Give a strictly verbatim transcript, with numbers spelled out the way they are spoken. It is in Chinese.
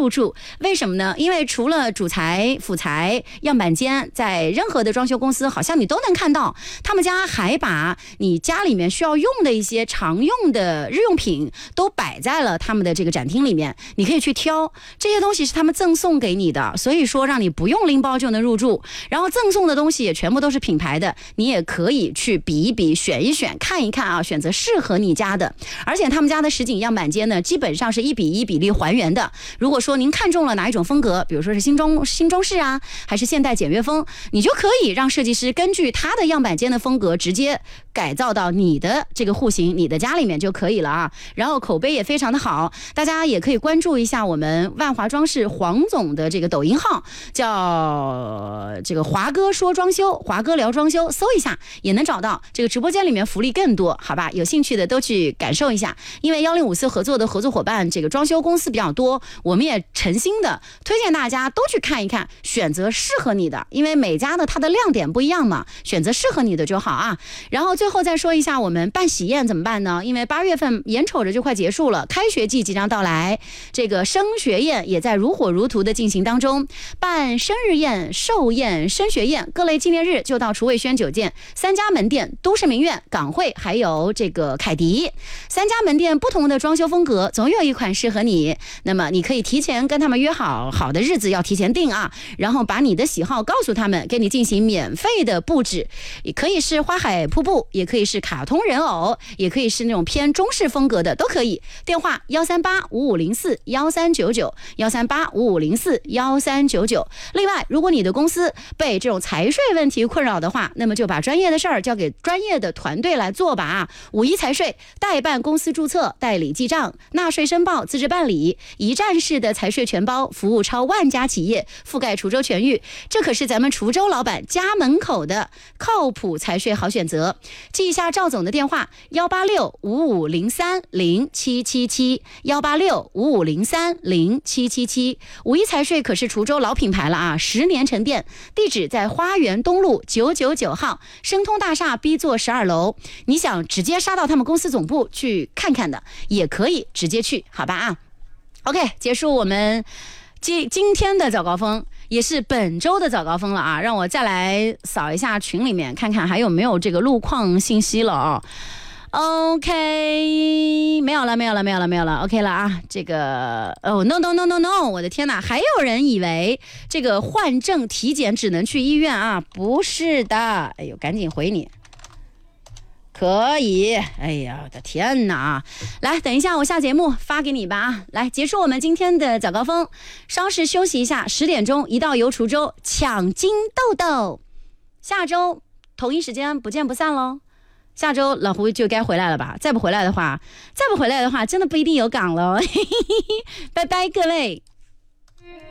入住。为什么呢？因为除了主材、辅材、样板间，在任何的装修公司好像你都能看到，他们家还把你家里面需要用的一些常用的日用品都摆在了他们的这个展厅里面，你可以去挑，这些东西是他们赠送给你的，所以说让你不用拎包就能入住，然后赠送的东西也全部都是品牌的，你也可以去比一比，选一选，看一看啊，选择适合你家的。而且他们家的实景样板间呢，基本上是一比一比例还原的。如果说您看中了哪一种风格，比如说是新中新中式啊，还是现代简约风，你就可以让设计师根据他的样板间的风格直接改造到你的这个户型、你的家里面就可以了啊。然后口碑也非常的好，大家也可以关注一下我们万华装饰黄总的这个抖音号，叫这个华哥说装修，华哥聊装修，搜一下也能找到。这个直播间里面福利更多，好吧？有兴趣的都去感受一下。因为幺零五四合作的合作伙伴，这个装修公司比较多，我们也诚心的推荐大家都去看一看，选择适合你的，因为每家的它的亮点不一样嘛，选择适合你的就好啊。然后最后再说一下，我们办喜宴怎么办呢？因为八月份眼瞅着就快结束了，开学季即将到来，这个升学宴也在如火如荼的进行当中。办生日宴、寿宴、升学宴各类纪念日就到厨卫轩酒店三家门店，都市名苑、港汇还有这个凯迪三家门店，不同的装修风格，总有一款适合你。那么你可以提前跟他们约好，好的日子要提前定啊，然后把你的喜好告诉他们，给你进行免费的布置，也可以是花海瀑布，也可以是卡通人偶，也可以是那种偏中式风格的，都可以。电话幺三八五五零四幺三九九幺三八五五零四幺三九九。另外，如果你的公司被这种财税问题困扰的话，那么就把专业的事儿交给专业的团队来做吧啊！五一财税代办公司注册、代理记账、纳税申报、自治办理，一站式的财税全包，服务超万家企业，覆盖滁州全域。这可是咱们滁州老板家门口的靠谱财税好选择。记一下赵总的电话：幺八六五五零三零七七七，幺八六五五零三零七七七。五一财税可是滁州老品牌了啊，十年沉淀。地址在花园东路九九九号，生通大厦 B 座十二楼。你想直接杀到他们公司总部去看看的，也可以直接去，好吧啊 ？OK， 结束我们今今天的早高峰，也是本周的早高峰了啊！让我再来扫一下群里面，看看还有没有这个路况信息了啊。OK， 没有了，没有了，没有了，没有了 ，OK 了啊！这个哦 ，no no no no no， 我的天哪，还有人以为这个换证体检只能去医院啊？不是的，哎呦，赶紧回你。可以，哎呀，我的天哪！来，等一下，我下节目发给你吧啊！来，结束我们今天的早高峰，稍事休息一下，十点钟一到游滁州抢金豆豆，下周同一时间不见不散喽！下周老胡就该回来了吧？再不回来的话，再不回来的话，真的不一定有岗了。拜拜，各位。